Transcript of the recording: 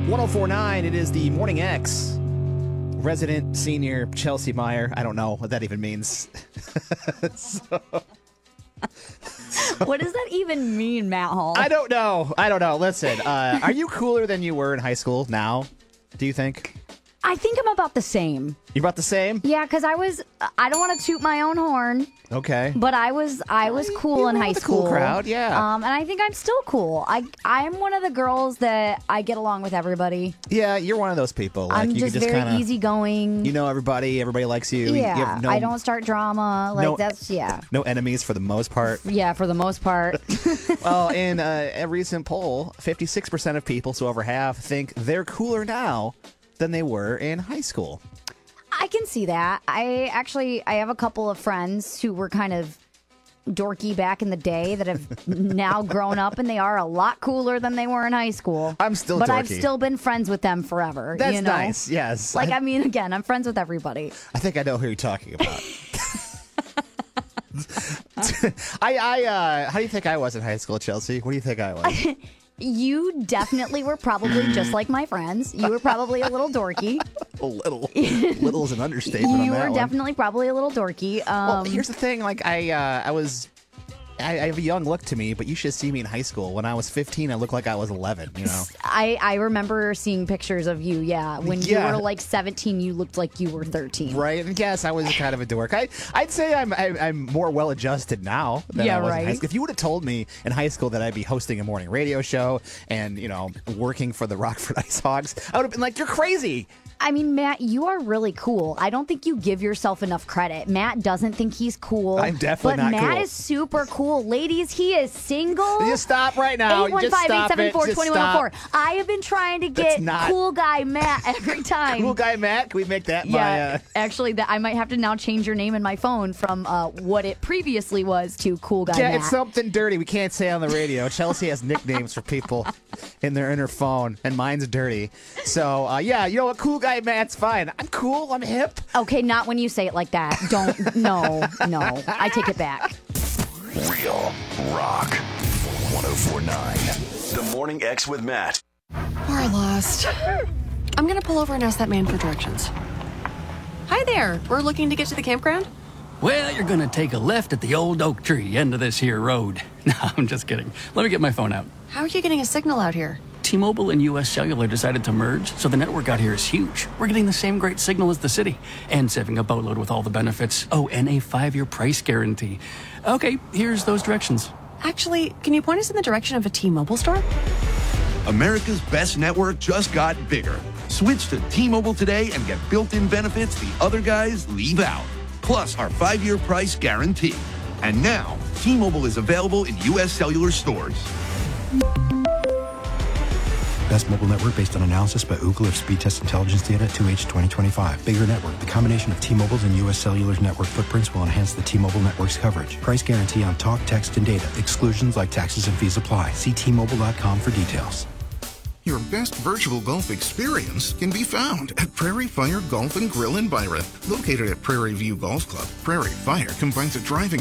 1049, it is the Morning X. Resident senior Chelsea Meyer. I don't know what that even means. What does that even mean, Matt Hall? I don't know. Listen, are you cooler than you were in high school now, do you think? I think I'm about the same. You're about the same? Yeah, because I don't want to toot my own horn, Okay. but I was cool in high school. Cool crowd, yeah. And I think I'm still cool. I'm one of the girls that I get along with everybody. Yeah, you're one of those people. Like, I'm you just can very kinda, easygoing. You know everybody likes you. Yeah, You have I don't start drama. no- No enemies for the most part. Yeah, for the most part. Well, in a recent poll, 56% of people, so over half, think they're cooler now than they were in high school. I can see that. I have a couple of friends who were kind of dorky back in the day that have now grown up, and they are a lot cooler than they were in high school. I'm still but dorky. I've still been friends with them forever. That's you know? nice, yes. Again, I'm friends with everybody. I think I know who you're talking about. How do you think I was in high school, Chelsea? What do you think I was? You definitely were probably just like my friends. You were probably a little dorky. A little. Little is an understatement. You on that were one. definitely probably a little dorky. Well, here's the thing. Like I have a young look to me, but you should see me in high school. When I was 15, I looked like I was 11, you know? I remember seeing pictures of you, yeah. When you were like 17, you looked like you were 13. Right, and yes, I was kind of a dork. I'd say I'm more well-adjusted now than I was in high school. If you would have told me in high school that I'd be hosting a morning radio show and, you know, working for the Rockford Ice Hogs, I would have been like, you're crazy. I mean, Matt, you are really cool. I don't think you give yourself enough credit. Matt doesn't think he's cool. I'm definitely not cool. But Matt cool. is super cool. Ladies, he is single. Just stop right now. 815-874-2104. I have been trying to get not... cool guy Matt every time. Cool guy Matt? Can we make that my... Actually, I might have to now change your name in my phone from what it previously was to cool guy Matt. Yeah, it's something dirty we can't say on the radio. Chelsea has nicknames for people in her phone, and mine's dirty. So, yeah, you know what? Cool guy Matt's fine. I'm cool. I'm hip. Okay, not when you say it like that. Don't. No. I take it back. Real Rock 1049. The Morning X with Matt. We're lost. I'm going to pull over and ask that man for directions. Hi there. We're looking to get to the campground? Well, you're going to take a left at the old oak tree end of this here road. No, I'm just kidding. Let me get my phone out. How are you getting a signal out here? T-Mobile and U.S. Cellular decided to merge, so the network out here is huge. We're getting the same great signal as the city, and saving a boatload with all the benefits. Oh, and a 5-year price guarantee. Okay, here's those directions. Actually, can you point us in the direction of a T-Mobile store? America's best network just got bigger. Switch to T-Mobile today and get built-in benefits the other guys leave out. Plus our 5-year price guarantee. And now, T-Mobile is available in U.S. Cellular stores. Best mobile network based on analysis by Ookla of speed test intelligence data at 2H 2025. Bigger network. The combination of T-Mobile's and U.S. Cellular's network footprints will enhance the T-Mobile network's coverage. Price guarantee on talk, text, and data. Exclusions like taxes and fees apply. See T-Mobile.com for details. Your best virtual golf experience can be found at Prairie Fire Golf and Grill in Byron. Located at Prairie View Golf Club, Prairie Fire combines a driving